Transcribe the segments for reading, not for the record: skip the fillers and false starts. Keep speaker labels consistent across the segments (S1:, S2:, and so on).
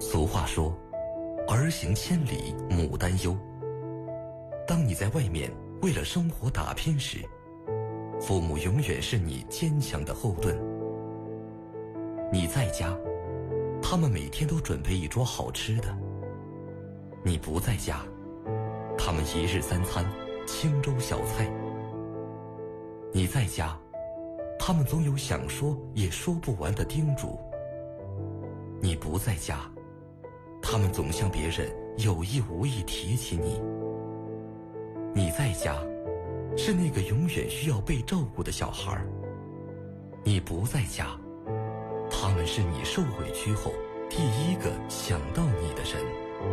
S1: 俗话说，儿行千里母担忧。当你在外面为了生活打拼时，父母永远是你坚强的后盾。你在家，他们每天都准备一桌好吃的；你不在家，他们一日三餐清粥小菜。你在家，他们总有想说也说不完的叮嘱；你不在家，他们总向别人有意无意提起你。你在家，是那个永远需要被照顾的小孩；你不在家，他们是你受委屈后第一个想到你的人。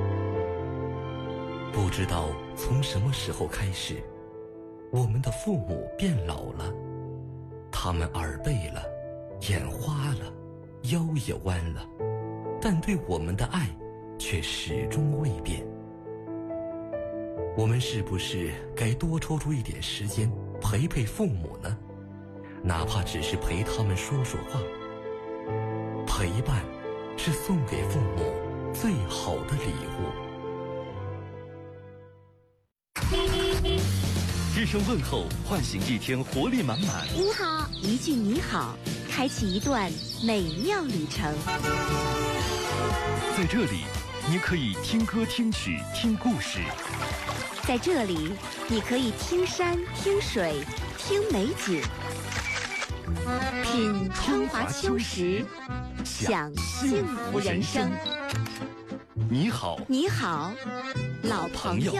S1: 不知道从什么时候开始，我们的父母变老了，他们耳背了，眼花了，腰也弯了，但对我们的爱却始终未变。我们是不是该多抽出一点时间陪陪父母呢？哪怕只是陪他们说说话。陪伴是送给父母最好的礼物。
S2: 一声问候，唤醒一天活力满满。
S3: 你好，一句你好，开启一段美妙旅程。
S2: 在这里，你可以听歌听曲听故事。
S3: 在这里，你可以听山听水听美景，品春华秋实，享幸福人生。
S2: 你好，
S3: 你好，老朋友。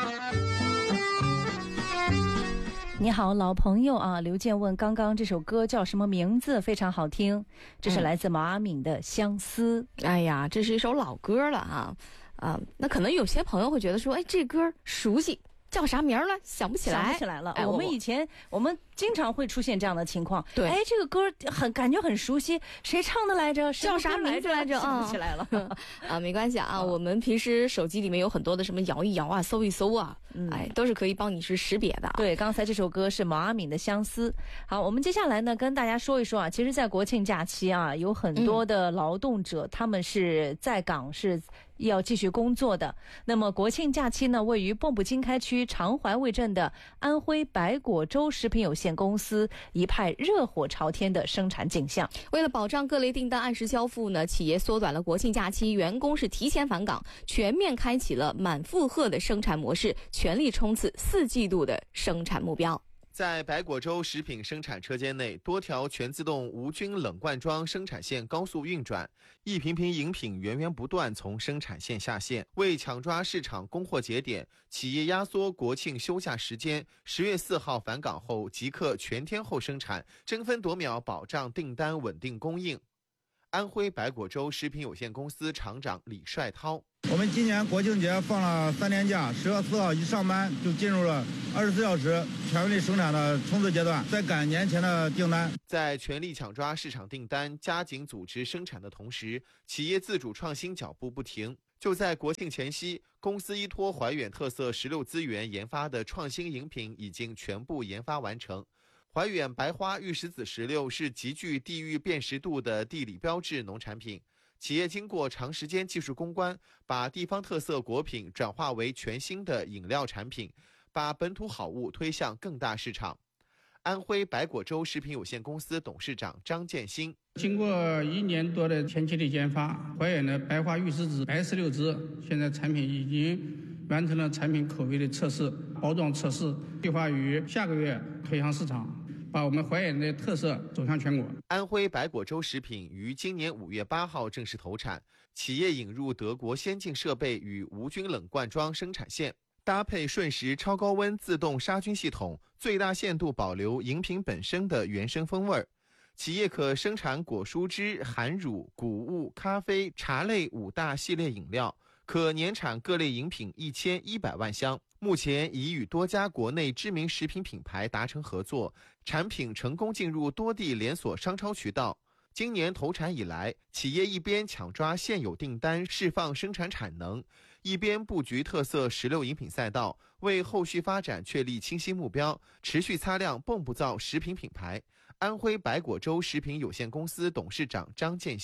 S4: 你好，老朋友啊！刘健问刚刚这首歌叫什么名字？非常好听，这是来自毛阿敏的《相思》。
S5: 哎呀，这是一首老歌了啊！那可能有些朋友会觉得说，哎，这歌熟悉，叫啥名了？想不起来，
S4: 想不起来了。
S5: 哎，
S4: 我们经常会出现这样的情况。
S5: 对，
S4: 哎，这个歌感觉很熟悉，谁唱的来着？
S5: 叫啥名字来着？
S4: 想不起来了
S5: 啊，没关系啊。我们平时手机里面有很多的什么摇一摇啊、搜一搜啊，哎，都是可以帮你去识别的。
S4: 对，刚才这首歌是毛阿敏的《相思》。好，我们接下来呢跟大家说一说啊，其实，在国庆假期啊，有很多的劳动者，他们是在岗是要继续工作的。那么国庆假期呢，位于蚌埠经开区长淮卫镇的安徽白果洲食品有限公司一派热火朝天的生产景象。
S5: 为了保障各类订单按时交付呢，企业缩短了国庆假期，员工是提前返岗，全面开启了满负荷的生产模式，全力冲刺4季度的生产目标。
S6: 在白果洲食品生产车间内，多条全自动无菌冷罐装生产线高速运转，一瓶瓶饮品源源不断从生产线下线。为抢抓市场供货节点，企业压缩国庆休假时间，10月4号返岗后即刻全天候生产，争分夺秒保障订单稳定供应。安徽白果洲食品有限公司厂长李帅涛：
S7: 我们今年国庆节放了3天假，10月4号一上班就进入了24小时全力生产的冲刺阶段，在赶年前的订单。
S6: 在全力抢抓市场订单、加紧组织生产的同时，企业自主创新脚步不停。就在国庆前夕，公司依托怀远特色石榴资源研发的创新饮品已经全部研发完成。怀远白花玉石子石榴是极具地域辨识度的地理标志农产品。企业经过长时间技术攻关，把地方特色果品转化为全新的饮料产品，把本土好物推向更大市场。安徽白果洲食品有限公司董事长张建新：
S8: 经过1年多的前期的研发，怀远的白花玉石子白石榴汁现在产品已经完成了产品口味的测试、包装测试，计划于下个月推向市场，把我们怀远的特色走向全国。
S6: 安徽白果洲食品于今年5月8号正式投产，企业引入德国先进设备与无菌冷罐装生产线，搭配瞬时超高温自动杀菌系统，最大限度保留饮品本身的原生风味。企业可生产果蔬汁、含乳、谷物、咖啡、茶类5大系列饮料，可年产各类饮品1100万箱。目前已与多家国内知名食品品牌达成合作，产品成功进入多地连锁商超渠道。今年投产以来，企业一边抢抓现有订单释放生产产能，一边布局特色石榴饮品赛道，为后续发展确立清晰目标，持续擦亮蚌埠造食品品牌。安徽白果洲食品有限公司董事长张建新：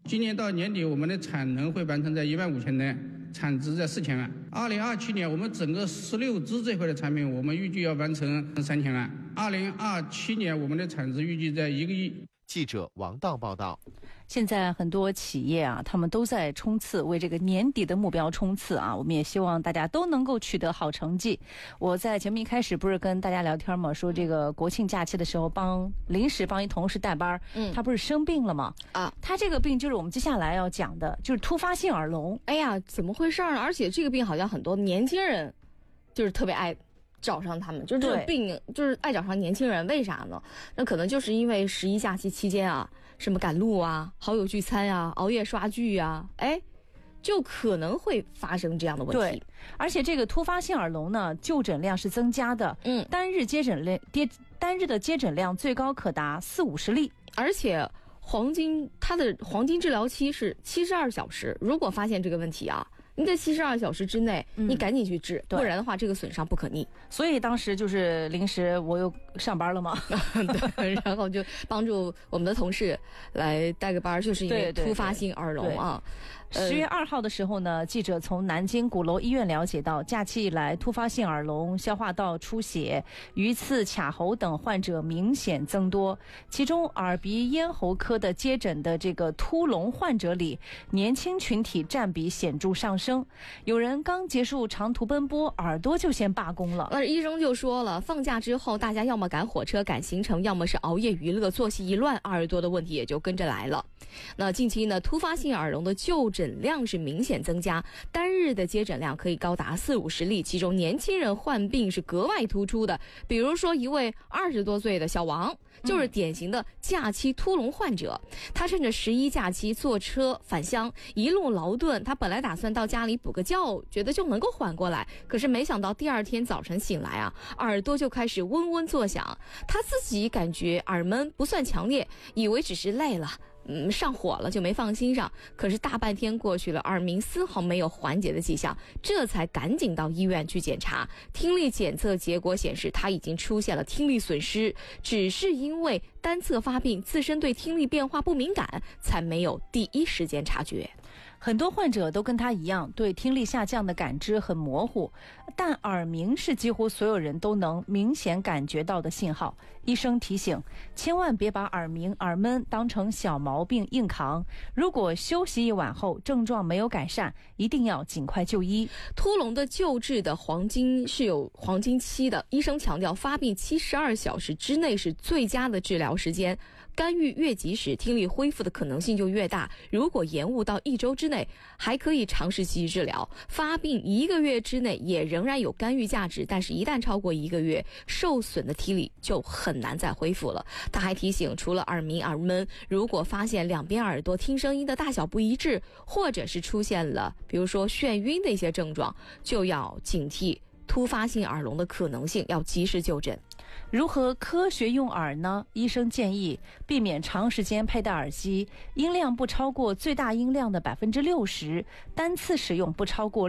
S8: 今年到年底，我们的产能会完成在15000吨，产值在4000万。2027年，我们整个16支这块的产品，我们预计要完成3000万。2027年，我们的产值预计在1个亿。
S6: 记者王道报道。
S4: 现在很多企业啊，他们都在冲刺，为这个年底的目标冲刺啊。我们也希望大家都能够取得好成绩。我在节目一开始不是跟大家聊天嘛，说这个国庆假期的时候临时帮一同事带班，他不是生病了吗？他这个病就是我们接下来要讲的，就是突发性耳聋。
S5: 哎呀，怎么回事呢？而且这个病好像很多年轻人就是特别爱找上他们，就是这个病就是爱找上年轻人，为啥呢？那可能就是因为11假期期间啊，什么赶路啊、好友聚餐啊、熬夜刷剧啊，就可能会发生这样的问题。
S4: 对，而且这个突发性耳聋呢，就诊量是增加的，单日的接诊量最高可达40-50例，
S5: 而且它的黄金治疗期是72小时，如果发现这个问题啊，你在72小时之内，你赶紧去治，不然的话，这个损伤不可逆。
S4: 所以当时就是临时我又上班了嘛，
S5: 对，然后就帮助我们的同事来带个班，就是因为突发性耳聋啊。
S4: 10月2号的时候呢，记者从南京鼓楼医院了解到，假期以来突发性耳聋、消化道出血、鱼刺、卡喉等患者明显增多，其中耳鼻咽喉科的接诊的这个突聋患者里，年轻群体占比显著上升。有人刚结束长途奔波，耳朵就先罢工了。
S5: 而医生就说了，放假之后大家要么赶火车赶行程，要么是熬夜娱乐，作息一乱，耳朵的问题也就跟着来了。那近期呢，突发性耳聋的就诊量是明显增加，单日的接诊量可以高达40-50例，其中年轻人患病是格外突出的。比如说一位20多岁的小王，就是典型的假期突聋患者。他趁着11假期坐车返乡，一路劳顿，他本来打算到家里补个觉，觉得就能够缓过来，可是没想到第二天早晨醒来啊，耳朵就开始嗡嗡作响，他自己感觉耳闷不算强烈，以为只是累了，上火了，就没放心上。可是大半天过去了，耳鸣丝毫没有缓解的迹象，这才赶紧到医院去检查。听力检测结果显示，他已经出现了听力损失，只是因为单侧发病，自身对听力变化不敏感，才没有第一时间察觉。
S4: 很多患者都跟他一样，对听力下降的感知很模糊，但耳鸣是几乎所有人都能明显感觉到的信号。医生提醒，千万别把耳鸣、耳闷当成小毛病硬扛。如果休息一晚后症状没有改善，一定要尽快就医。
S5: 突聋的救治的黄金是有黄金期的，医生强调，发病72小时之内是最佳的治疗时间。干预越及时，听力恢复的可能性就越大。如果延误到1周之内，还可以尝试继续治疗。发病1个月之内也仍然有干预价值，但是一旦超过1个月，受损的听力就很难再恢复了。他还提醒，除了耳鸣、耳闷，如果发现两边耳朵听声音的大小不一致，或者是出现了比如说眩晕的一些症状，就要警惕突发性耳聋的可能性，要及时就诊。
S4: 如何科学用耳呢？医生建议避免长时间佩戴耳机，音量不超过最大音量的60%，单次使用不超过